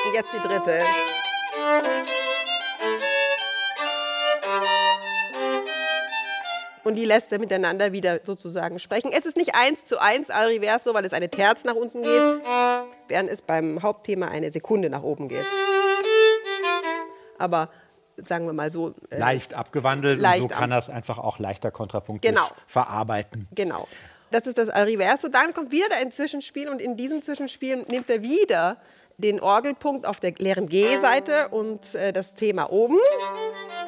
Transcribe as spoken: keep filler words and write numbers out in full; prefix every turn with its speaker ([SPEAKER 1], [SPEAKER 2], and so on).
[SPEAKER 1] Und jetzt die dritte. Und die lässt er miteinander wieder sozusagen sprechen. Es ist nicht eins zu eins al reverso, weil es eine Terz nach unten geht, während es beim Hauptthema eine Sekunde nach oben geht. Aber sagen wir mal so.
[SPEAKER 2] Äh, leicht abgewandelt, leicht und so kann er es einfach auch leichter kontrapunktisch
[SPEAKER 1] genau.
[SPEAKER 2] verarbeiten.
[SPEAKER 1] Genau. Das ist das al reverso. Dann kommt wieder ein Zwischenspiel und in diesem Zwischenspiel nimmt er wieder den Orgelpunkt auf der leeren G-Seite und äh, das Thema oben.